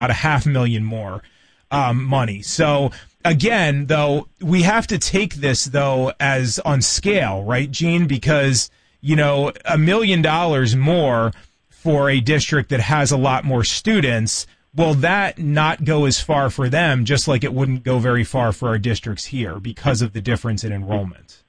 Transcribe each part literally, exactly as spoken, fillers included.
a half million more um, money. So again, though, we have to take this, though, as on scale, right, Gene? Because, you know, a million dollars more for a district that has a lot more students, will that not go as far for them, just like it wouldn't go very far for our districts here because of the difference in enrollment?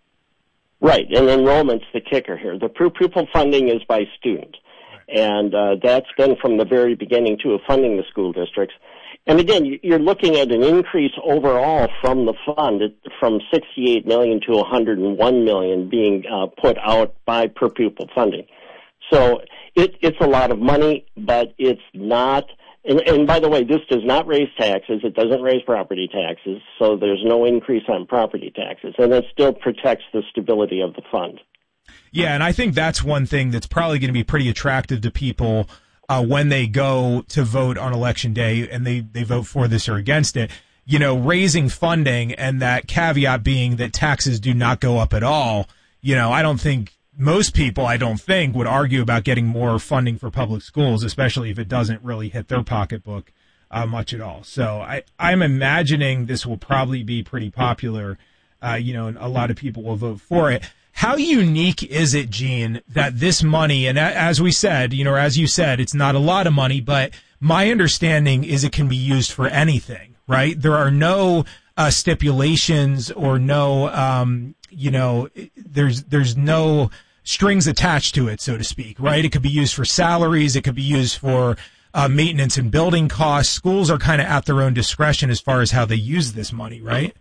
Right, and enrollment's the kicker here. The per pupil funding is by student, and uh, that's been from the very beginning, too, of funding the school districts. And again, you're looking at an increase overall from the fund from sixty-eight million dollars to one hundred one million dollars being uh, put out by per pupil funding. So it, it's a lot of money, but it's not. And, and by the way, this does not raise taxes. It doesn't raise property taxes, so there's no increase on property taxes, and it still protects the stability of the fund. Yeah, and I think that's one thing that's probably going to be pretty attractive to people uh, when they go to vote on Election Day and they, they vote for this or against it. You know, raising funding, and that caveat being that taxes do not go up at all. You know, I don't think most people, I don't think, would argue about getting more funding for public schools, especially if it doesn't really hit their pocketbook uh, much at all. So I, I'm imagining this will probably be pretty popular, uh, you know, and a lot of people will vote for it. How unique is it, Gene, that this money, and as we said, you know, as you said, it's not a lot of money, but my understanding is it can be used for anything, right? There are no uh, stipulations or no, um, you know, there's there's no strings attached to it, so to speak, right? It could be used for salaries. It could be used for uh, maintenance and building costs. Schools are kind of at their own discretion as far as how they use this money, right?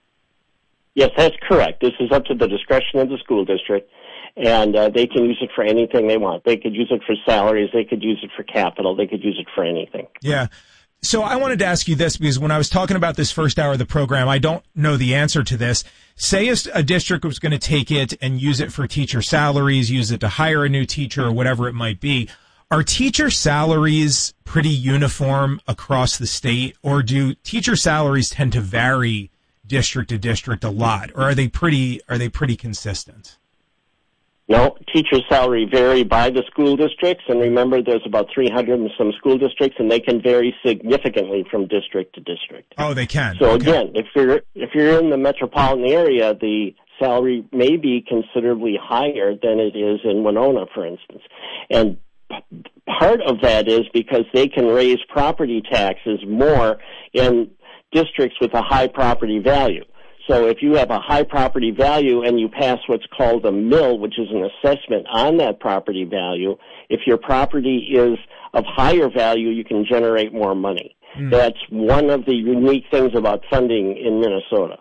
Yes, that's correct. This is up to the discretion of the school district, and uh, they can use it for anything they want. They could use it for salaries. They could use it for capital. They could use it for anything. Yeah. So I wanted to ask you this, because when I was talking about this first hour of the program, I don't know the answer to this. Say a, a district was going to take it and use it for teacher salaries, use it to hire a new teacher or whatever it might be. Are teacher salaries pretty uniform across the state, or do teacher salaries tend to vary district to district a lot, or are they pretty are they pretty consistent? No, teacher salary vary by the school districts, and remember there's about three hundred and some school districts, and they can vary significantly from district to district. Oh, they can. So okay. Again, if you're if you're in the metropolitan area, the salary may be considerably higher than it is in Winona, for instance. And p- part of that is because they can raise property taxes more in districts with a high property value. So if you have a high property value and you pass what's called a mill, which is an assessment on that property value, if your property is of higher value, you can generate more money. Mm. That's one of the unique things about funding in Minnesota.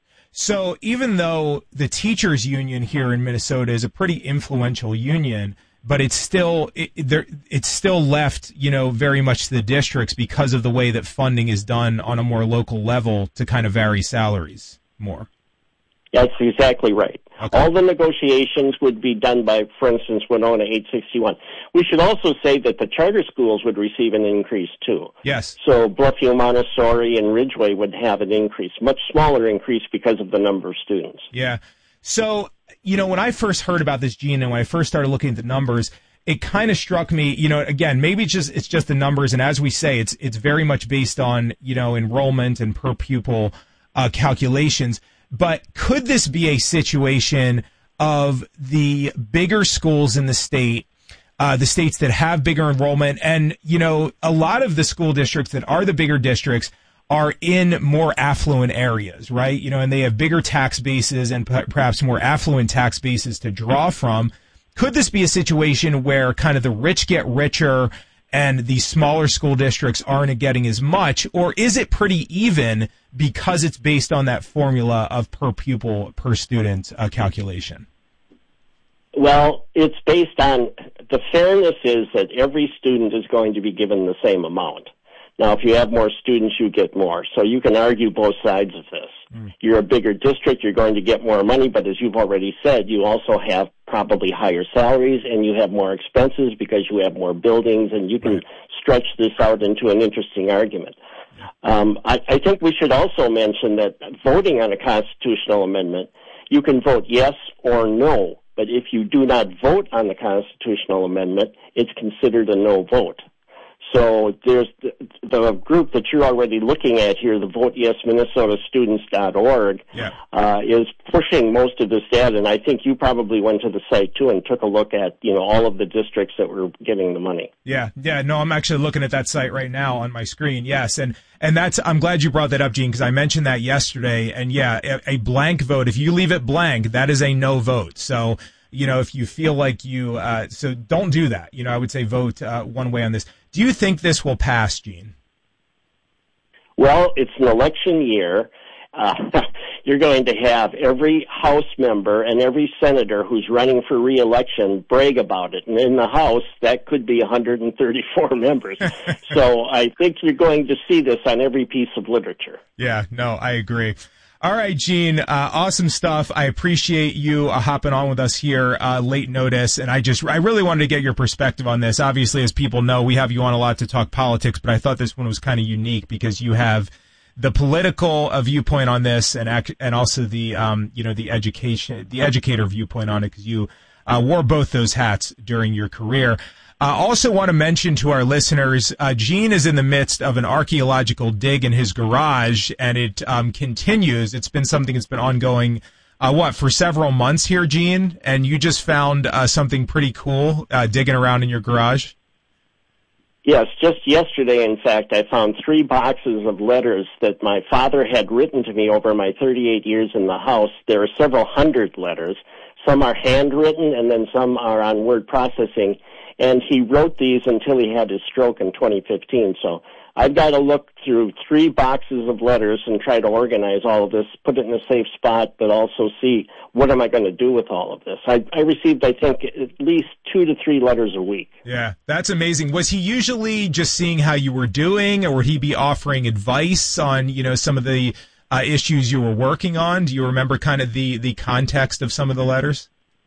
So even though the teachers union here in Minnesota is a pretty influential union, but it's still it, there, it's still left, you know, very much to the districts because of the way that funding is done on a more local level to kind of vary salaries more. That's exactly right. Okay. All the negotiations would be done by, for instance, Winona eight sixty-one. We should also say that the charter schools would receive an increase, too. Yes. So Bluffview Montessori and Ridgeway would have an increase, much smaller increase because of the number of students. Yeah. So, you know, when I first heard about this, Gene, and when I first started looking at the numbers, it kind of struck me, you know, again, maybe it's just it's just the numbers, and as we say, it's it's very much based on, you know, enrollment and per pupil uh, calculations. But could this be a situation of the bigger schools in the state, uh, the states that have bigger enrollment, and, you know, a lot of the school districts that are the bigger districts are in more affluent areas, right? You know, and they have bigger tax bases and p- perhaps more affluent tax bases to draw from. Could this be a situation where kind of the rich get richer and the smaller school districts aren't getting as much, or is it pretty even because it's based on that formula of per pupil, per student uh, calculation? Well, it's based on, the fairness is that every student is going to be given the same amount. Now, if you have more students, you get more. So you can argue both sides of this. Mm. You're a bigger district, you're going to get more money, but as you've already said, you also have probably higher salaries and you have more expenses because you have more buildings, and you can right. stretch this out into an interesting argument. Um, I, I think we should also mention that voting on a constitutional amendment, you can vote yes or no, but if you do not vote on the constitutional amendment, it's considered a no vote. So there's the, the group that you're already looking at here, the vote yes minnesota students dot org, yeah. uh, is pushing most of this data. And I think you probably went to the site, too, and took a look at, you know, all of the districts that were getting the money. Yeah, yeah. No, I'm actually looking at that site right now on my screen, yes. And and that's, I'm glad you brought that up, Gene, because I mentioned that yesterday. And, yeah, a, a blank vote, if you leave it blank, that is a no vote. So, you know, if you feel like you, uh, so don't do that. You know, I would say vote uh, one way on this. Do you think this will pass, Gene? Well, it's an election year. Uh, you're going to have every House member and every senator who's running for re-election brag about it. And in the House, that could be one hundred thirty-four members. So I think you're going to see this on every piece of literature. Yeah, no, I agree. All right, Gene, uh, awesome stuff. I appreciate you uh, hopping on with us here, uh, late notice. And I just, I really wanted to get your perspective on this. Obviously, as people know, we have you on a lot to talk politics, but I thought this one was kind of unique because you have the political uh, viewpoint on this and ac- and also the, um, you know, the education, the educator viewpoint on it because you uh, wore both those hats during your career. I uh, also want to mention to our listeners, uh, Gene is in the midst of an archaeological dig in his garage, and it um, continues. It's been something that's been ongoing, uh, what, for several months here, Gene? And you just found uh, something pretty cool uh, digging around in your garage? Yes, just yesterday, in fact, I found three boxes of letters that my father had written to me over my thirty-eight years in the House. There are several hundred letters. Some are handwritten, and then some are on word processing. And he wrote these until he had his stroke in twenty fifteen. So I've got to look through three boxes of letters and try to organize all of this, put it in a safe spot, but also see what am I going to do with all of this. I, I received, I think, at least two to three letters a week. Yeah, that's amazing. Was he usually just seeing how you were doing, or would he be offering advice on, you know, some of the uh, issues you were working on? Do you remember kind of the, the context of some of the letters?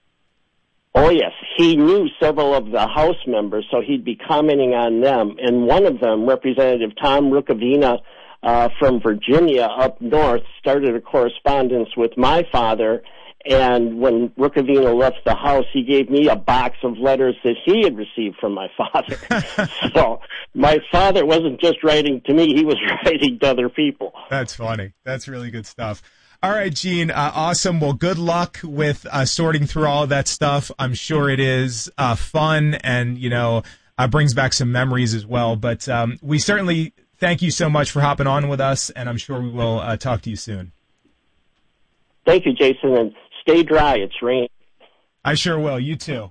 Oh, yes. He knew several of the House members, so he'd be commenting on them. And one of them, Representative Tom Rukavina uh, from Virginia up north, started a correspondence with my father. And when Rukavina left the House, he gave me a box of letters that he had received from my father. So my father wasn't just writing to me, he was writing to other people. That's funny. That's really good stuff. All right, Gene, uh, awesome. Well, good luck with uh, sorting through all of that stuff. I'm sure it is uh, fun and, you know, uh, brings back some memories as well. But um, we certainly thank you so much for hopping on with us, and I'm sure we will uh, talk to you soon. Thank you, Jason, and stay dry. It's raining. I sure will. You too.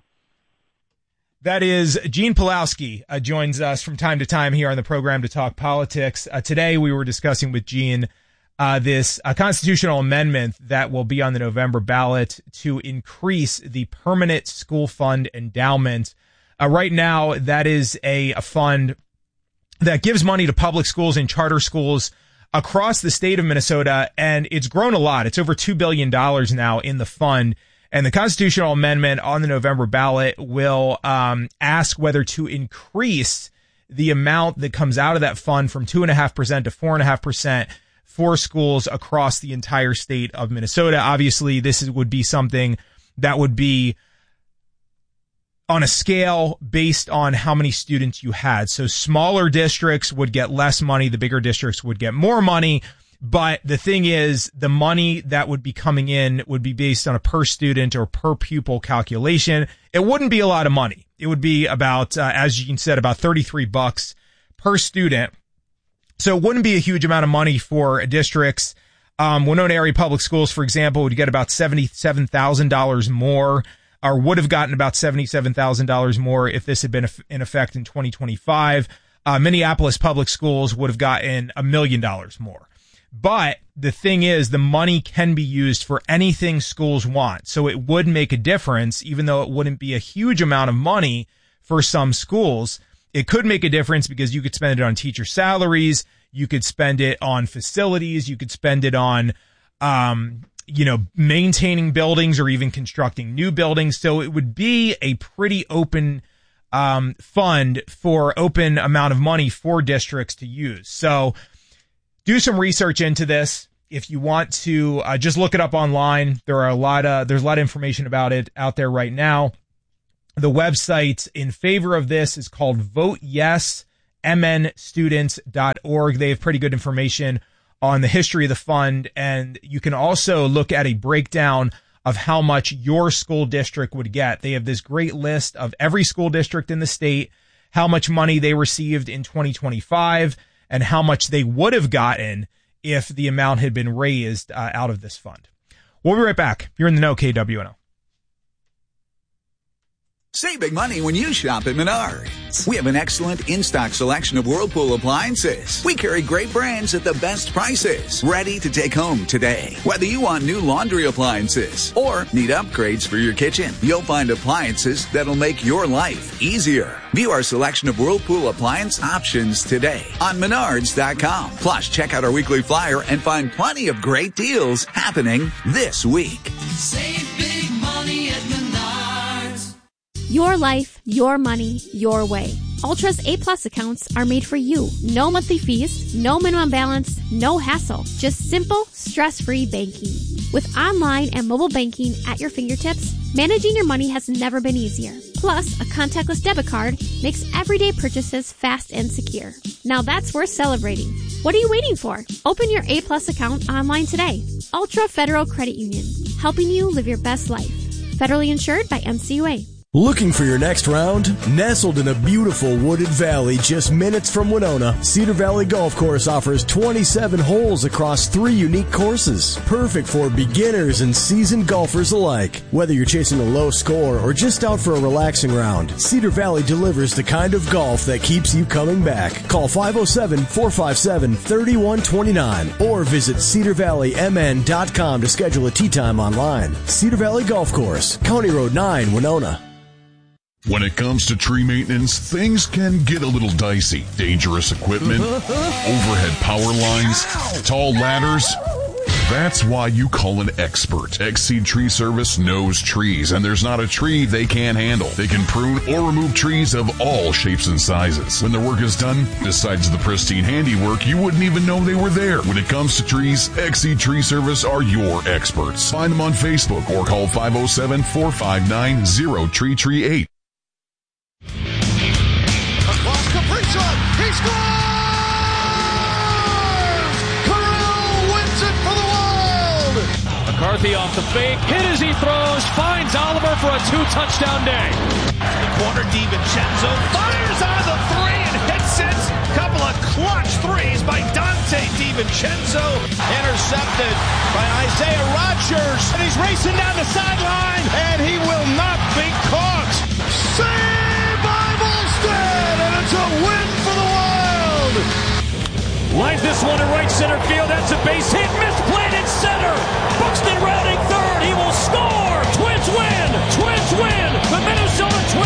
That is Gene Pawlowski uh, joins us from time to time here on the program to talk politics. Uh, today we were discussing with Gene Uh, this uh, constitutional amendment that will be on the November ballot to increase the permanent school fund endowment. Uh, right now, that is a, a fund that gives money to public schools and charter schools across the state of Minnesota, and it's grown a lot. It's over two billion dollars now in the fund, and the constitutional amendment on the November ballot will um, ask whether to increase the amount that comes out of that fund from two point five percent to four point five percent for schools across the entire state of Minnesota. Obviously, this is, would be something that would be on a scale based on how many students you had. So smaller districts would get less money. The bigger districts would get more money. But the thing is, the money that would be coming in would be based on a per student or per pupil calculation. It wouldn't be a lot of money. It would be about, uh, as Gene said, about thirty-three bucks per student. So it wouldn't be a huge amount of money for districts. Um, Winona Area Public Schools, for example, would get about seventy-seven thousand dollars more, or would have gotten about seventy-seven thousand dollars more if this had been in effect in twenty twenty-five. Uh, Minneapolis Public Schools would have gotten a million dollars more. But the thing is, the money can be used for anything schools want. So it would make a difference, even though it wouldn't be a huge amount of money for some schools. It could make a difference because you could spend it on teacher salaries. You could spend it on facilities. You could spend it on, um, you know, maintaining buildings or even constructing new buildings. So it would be a pretty open um, fund for open amount of money for districts to use. So do some research into this. If you want to uh, just look it up online, there are a lot of, there's a lot of information about it out there right now. The website in favor of this is called vote yes m n students dot org. They have pretty good information on the history of the fund, and you can also look at a breakdown of how much your school district would get. They have this great list of every school district in the state, how much money they received in twenty twenty-five, and how much they would have gotten if the amount had been raised uh, out of this fund. We'll be right back. You're in the know, K W N O. Save big money when you shop at Menards. We have an excellent in-stock selection of Whirlpool appliances. We carry great brands at the best prices, ready to take home today. Whether you want new laundry appliances or need upgrades for your kitchen, you'll find appliances that'll make your life easier. View our selection of Whirlpool appliance options today on Menards dot com. Plus, check out our weekly flyer and find plenty of great deals happening this week. Save big money at Menards. Your life, your money, your way. Ultra's A-plus accounts are made for you. No monthly fees, no minimum balance, no hassle. Just simple, stress-free banking. With online and mobile banking at your fingertips, managing your money has never been easier. Plus, a contactless debit card makes everyday purchases fast and secure. Now that's worth celebrating. What are you waiting for? Open your A-plus account online today. Ultra Federal Credit Union, helping you live your best life. Federally insured by N C U A. Looking for your next round? Nestled in a beautiful wooded valley just minutes from Winona, Cedar Valley Golf Course offers twenty-seven holes across three unique courses. Perfect for beginners and seasoned golfers alike. Whether you're chasing a low score or just out for a relaxing round, Cedar Valley delivers the kind of golf that keeps you coming back. Call five oh seven, four five seven, three one two nine or visit cedar valley m n dot com to schedule a tee time online. Cedar Valley Golf Course, County Road nine, Winona. When it comes to tree maintenance, things can get a little dicey. Dangerous equipment, overhead power lines, tall ladders. That's why you call an expert. X-Seed Tree Service knows trees, and there's not a tree they can't handle. They can prune or remove trees of all shapes and sizes. When their work is done, besides the pristine handiwork, you wouldn't even know they were there. When it comes to trees, X-Seed Tree Service are your experts. Find them on Facebook or call five oh seven, four five nine, zero three three eight. Across Kaprizov, he scores! Kirill wins it for the Wild! McCarthy off the fake, hit as he throws, finds Oliver for a two-touchdown day. The corner, DiVincenzo fires on the three and hits it. Couple of clutch threes by Dante DiVincenzo. Intercepted by Isaiah Rodgers. And he's racing down the sideline, and he will not be caught. Save! And it's a win for the Wild. Lines this one to right center field. That's a base hit. Misplayed in center.